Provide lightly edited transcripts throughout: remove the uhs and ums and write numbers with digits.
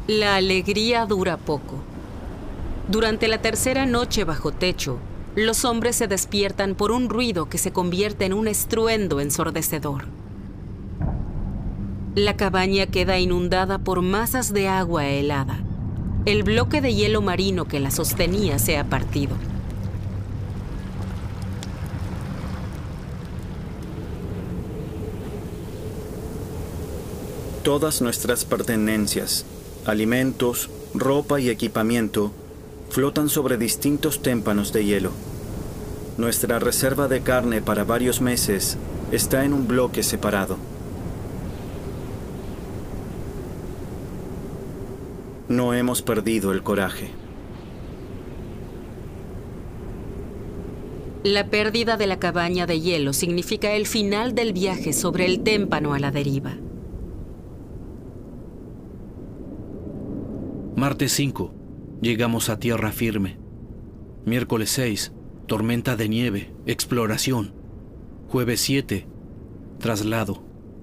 La alegría dura poco. Durante la tercera noche bajo techo, los hombres se despiertan por un ruido que se convierte en un estruendo ensordecedor. La cabaña queda inundada por masas de agua helada. El bloque de hielo marino que la sostenía se ha partido. Todas nuestras pertenencias, alimentos, ropa y equipamiento flotan sobre distintos témpanos de hielo. Nuestra reserva de carne para varios meses está en un bloque separado. No hemos perdido el coraje. La pérdida de la cabaña de hielo significa el final del viaje sobre el témpano a la deriva. Martes 5. Llegamos a tierra firme. Miércoles 6. Tormenta de nieve. Exploración. Jueves 7. Traslado.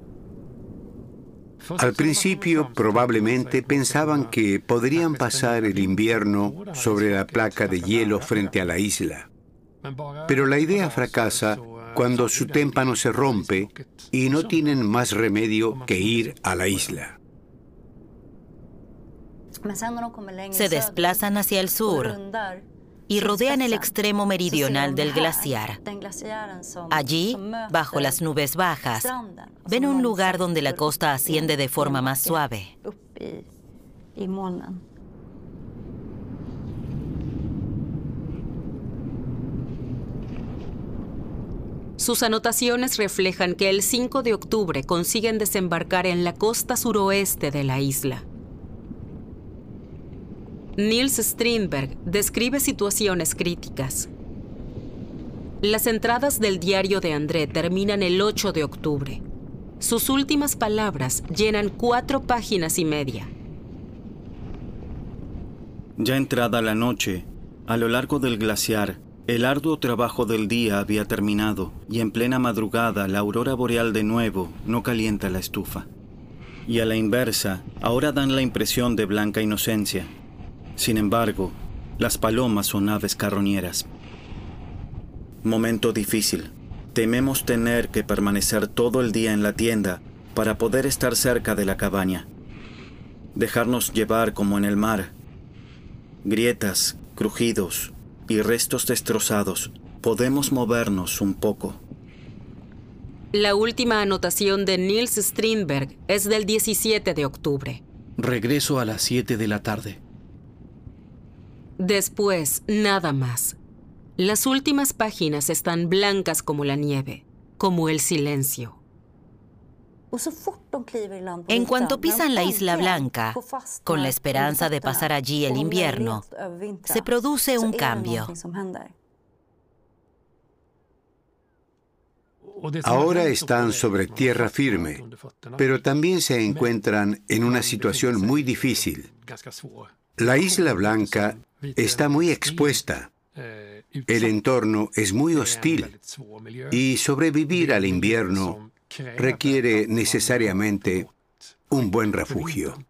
Al principio, probablemente pensaban que podrían pasar el invierno sobre la placa de hielo frente a la isla. Pero la idea fracasa cuando su témpano se rompe y no tienen más remedio que ir a la isla. Se desplazan hacia el sur y rodean el extremo meridional del glaciar. Allí, bajo las nubes bajas, ven un lugar donde la costa asciende de forma más suave. Sus anotaciones reflejan que el 5 de octubre consiguen desembarcar en la costa suroeste de la isla. Niels Strindberg describe situaciones críticas. Las entradas del diario de André terminan el 8 de octubre. Sus últimas palabras llenan 4 páginas y media. Ya entrada la noche, a lo largo del glaciar, el arduo trabajo del día había terminado y en plena madrugada la aurora boreal de nuevo no calienta la estufa. Y a la inversa, ahora dan la impresión de blanca inocencia. Sin embargo, las palomas son aves carroñeras. Momento difícil. Tememos tener que permanecer todo el día en la tienda para poder estar cerca de la cabaña. Dejarnos llevar como en el mar. Grietas, crujidos y restos destrozados. Podemos movernos un poco. La última anotación de Niels Strindberg es del 17 de octubre. Regreso a las 7 de la tarde. Después, nada más. Las últimas páginas están blancas como la nieve, como el silencio. En cuanto pisan la Isla Blanca, con la esperanza de pasar allí el invierno, se produce un cambio. Ahora están sobre tierra firme, pero también se encuentran en una situación muy difícil. La Isla Blanca está muy expuesta. El entorno es muy hostil y sobrevivir al invierno requiere necesariamente un buen refugio.